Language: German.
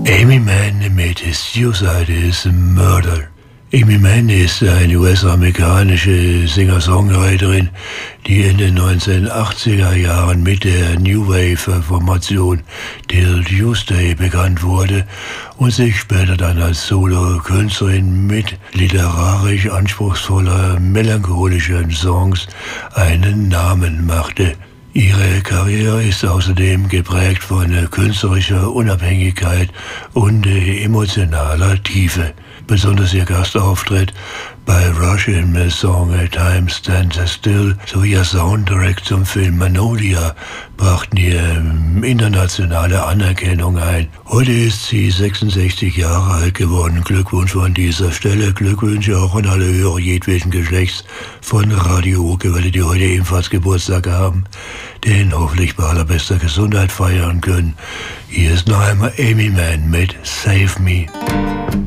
Aimee Mann mit Suicide is Murder. Aimee Mann ist eine US-amerikanische Singer-Songwriterin, die in den 1980er Jahren mit der New Wave-Formation Till Tuesday bekannt wurde und sich später dann als Solo-Künstlerin mit literarisch anspruchsvoller, melancholischen Songs einen Namen machte. Ihre Karriere ist außerdem geprägt von künstlerischer Unabhängigkeit und emotionaler Tiefe. Besonders ihr Gastauftritt bei Rush im Song Time Stands Still sowie ihr Soundtrack zum Film Magnolia brachten ihr internationale Anerkennung ein. Heute ist sie 66 Jahre alt geworden. Glückwunsch von dieser Stelle. Glückwünsche auch an alle Hörer jedweden Geschlechts von Radio Urgewelle, die heute ebenfalls Geburtstag haben, den hoffentlich bei allerbester Gesundheit feiern können. Hier ist noch einmal Aimee Mann mit Save Me.